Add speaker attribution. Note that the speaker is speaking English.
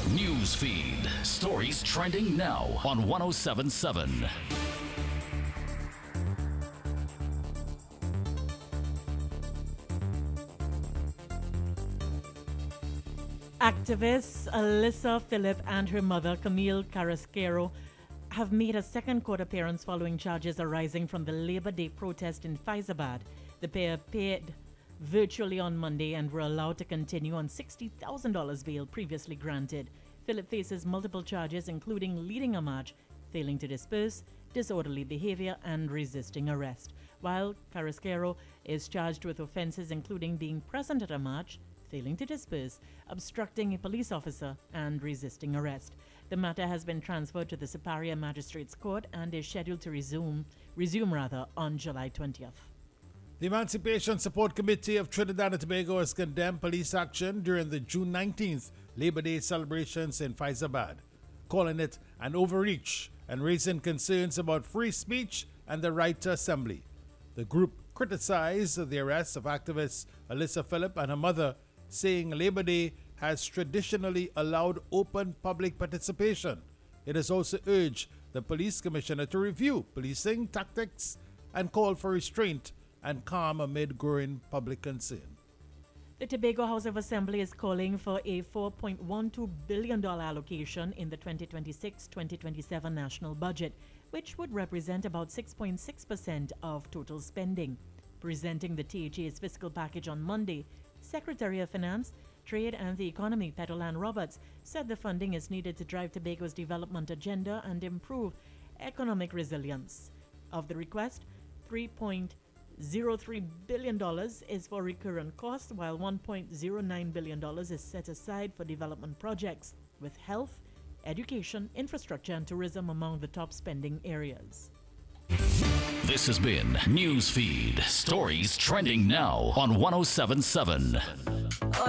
Speaker 1: News feed. Stories trending now on 1077.
Speaker 2: Activists Alyssa Phillip and her mother, Camille Carrasquero, have made a second court appearance following charges arising from the Labor Day protest in Faizabad. The pair appeared virtually on Monday and were allowed to continue on $60,000 bail previously granted. Phillip faces multiple charges, including leading a march, failing to disperse, disorderly behavior, and resisting arrest, while Carrasquero is charged with offenses including being present at a march, failing to disperse, obstructing a police officer, and resisting arrest. The matter has been transferred to the Superior Magistrates Court and is scheduled to resume on July 20th.
Speaker 3: The Emancipation Support Committee of Trinidad and Tobago has condemned police action during the June 19th Labor Day celebrations in Faizabad, calling it an overreach and raising concerns about free speech and the right to assembly. The group criticized the arrest of activist Alyssa Phillip and her mother, saying Labor Day has traditionally allowed open public participation. It has also urged the police commissioner to review policing tactics and call for restraint and calm amid growing public concern.
Speaker 2: The Tobago House of Assembly is calling for a $4.12 billion allocation in the 2026-2027 national budget, which would represent about 6.6% of total spending. Presenting the THA's fiscal package on Monday, Secretary of Finance, Trade and the Economy, Petolan Roberts, said the funding is needed to drive Tobago's development agenda and improve economic resilience. Of the request, $3.03 billion is for recurrent costs, while $1.09 billion is set aside for development projects, with health, education, infrastructure, and tourism among the top spending areas.
Speaker 1: This has been Newsfeed. Stories trending now on 1077.